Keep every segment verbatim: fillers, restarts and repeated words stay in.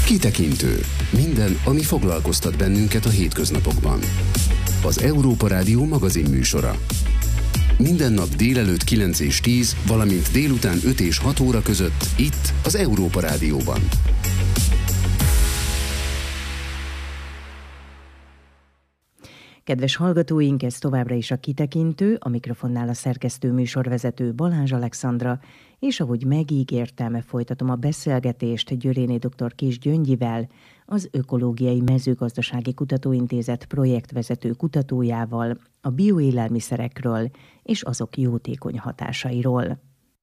Kitekintő. Minden, ami foglalkoztat bennünket a hétköznapokban. Az Európa Rádió magazin műsora. Minden nap délelőtt kilenc és tíz, valamint délután öt és hat óra között itt az Európa Rádióban. Kedves hallgatóink, ez továbbra is a Kitekintő, a mikrofonnál a szerkesztő műsorvezető Balázs Alexandra, és ahogy megígértem, folytatom a beszélgetést Györéné dr. Kiss Gyöngyivel, az Ökológiai Mezőgazdasági Kutatóintézet projektvezető kutatójával, a bioélelmiszerekről és azok jótékony hatásairól.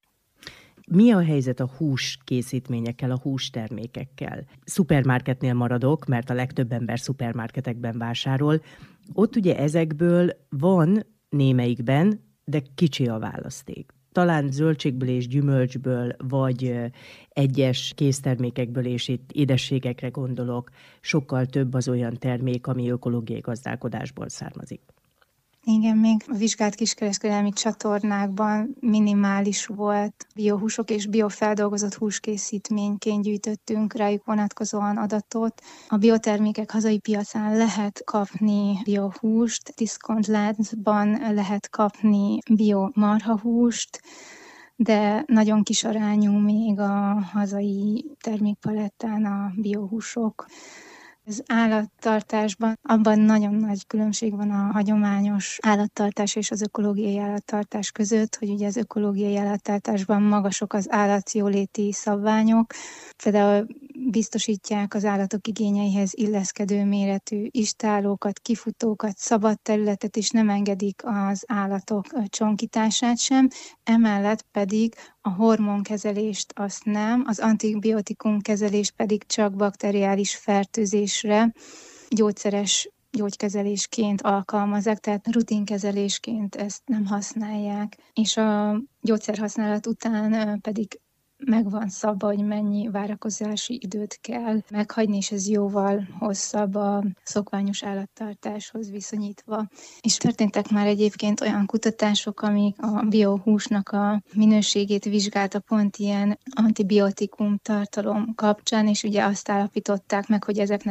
Mi a helyzet a húskészítményekkel, a hústermékekkel? Szupermarketnél maradok, mert a legtöbb ember szupermarketekben vásárol. Ott ugye ezekből van némelyikben, de kicsi a választék. Talán zöldségből és gyümölcsből, vagy egyes késztermékekből, és itt édességekre gondolok, sokkal több az olyan termék, ami ökológiai gazdálkodásból származik. Igen, még a vizsgált kiskereskedelmi csatornákban minimális volt biohúsok és biofeldolgozott húskészítményként gyűjtöttünk rájuk vonatkozóan adatot. A biotermékek hazai piacán lehet kapni biohúst, diszkontláncban lehet kapni biomarhahúst, de nagyon kis arányú még a hazai termékpalettán a biohúsok. Az állattartásban abban nagyon nagy különbség van a hagyományos állattartás és az ökológiai állattartás között, hogy ugye az ökológiai állattartásban magasok az állatjóléti szabványok, például biztosítják az állatok igényeihez illeszkedő méretű istállókat, kifutókat, szabad területet, és nem engedik az állatok csonkítását sem, emellett pedig a hormonkezelést azt nem, az antibiotikum kezelést pedig csak bakteriális fertőzésre, gyógyszeres gyógykezelésként alkalmazzák, tehát rutinkezelésként ezt nem használják, és a gyógyszerhasználat után pedig meg van szabva, hogy mennyi várakozási időt kell meghagyni, és ez jóval hosszabb a szokványos állattartáshoz viszonyítva. És történtek már egyébként olyan kutatások, amik a biohúsnak a minőségét vizsgálta pont ilyen antibiotikum tartalom kapcsán, és ugye azt állapították meg, hogy ezeknek